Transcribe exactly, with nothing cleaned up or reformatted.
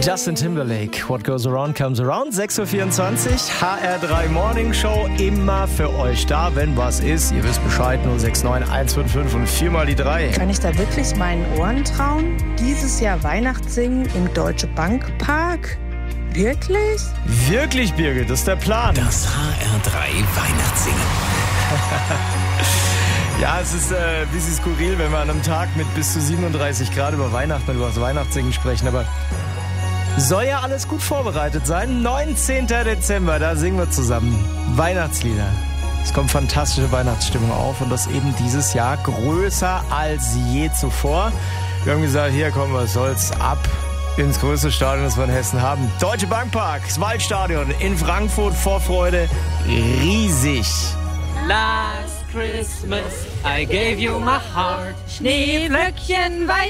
Justin Timberlake, What Goes Around Comes Around, sechs Uhr vierundzwanzig, H R drei Morning Show, immer für euch da, wenn was ist. Ihr wisst Bescheid, null sechs neun eins fünf fünf und viermal die drei. Kann ich da wirklich meinen Ohren trauen? Dieses Jahr Weihnachtssingen im Deutsche Bank Park? Wirklich? Wirklich, Birgit, das ist der Plan. Das H R drei Weihnachtssingen. Ja, es ist äh, ein bisschen skurril, wenn wir an einem Tag mit bis zu siebenunddreißig Grad über Weihnachten und über das Weihnachtssingen sprechen, aber soll ja alles gut vorbereitet sein. neunzehnten Dezember, da singen wir zusammen Weihnachtslieder. Es kommt fantastische Weihnachtsstimmung auf und das eben dieses Jahr größer als je zuvor. Wir haben gesagt, hier kommen wir, soll's ab ins größte Stadion, das wir in Hessen haben. Deutsche Bank Park, das Waldstadion in Frankfurt, Vorfreude riesig. Last Christmas I gave you my heart. Schneeflöckchen weiß